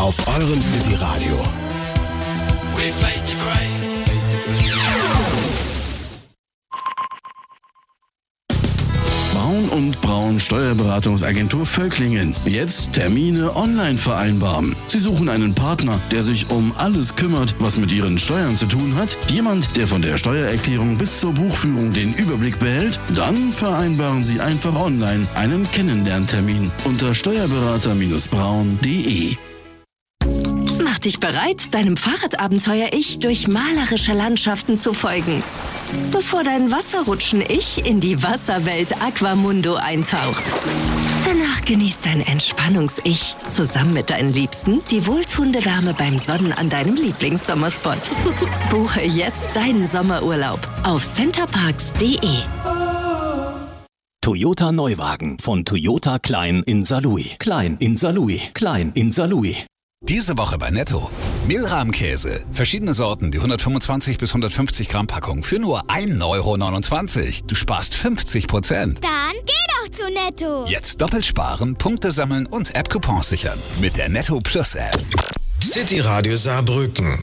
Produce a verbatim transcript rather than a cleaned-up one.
auf eurem City Radio. Braun und Braun Steuerberatungsagentur Völklingen. Jetzt Termine online vereinbaren. Sie suchen einen Partner, der sich um alles kümmert, was mit Ihren Steuern zu tun hat. Jemand, der von der Steuererklärung bis zur Buchführung den Überblick behält. Dann vereinbaren Sie einfach online einen Kennenlerntermin unter steuerberater braun punkt de. Mach dich bereit, deinem Fahrradabenteuer-Ich durch malerische Landschaften zu folgen, bevor dein Wasserrutschen-Ich in die Wasserwelt Aquamundo eintaucht. Danach genießt dein Entspannungs-Ich zusammen mit deinen Liebsten die wohltuende Wärme beim Sonnen an deinem Lieblingssommerspot. Buche jetzt deinen Sommerurlaub auf centerparks punkt de. Toyota Neuwagen von Toyota Klein in Saarlouis. Klein in Saarlouis. Klein in Saarlouis. Diese Woche bei Netto. Mehlrahmkäse. Verschiedene Sorten, die hundertfünfundzwanzig bis hundertfünfzig Gramm Packung für nur ein Euro neunundzwanzig. Du sparst fünfzig Prozent. Dann geh doch zu Netto. Jetzt doppelt sparen, Punkte sammeln und App-Coupons sichern. Mit der Netto Plus App. City Radio Saarbrücken.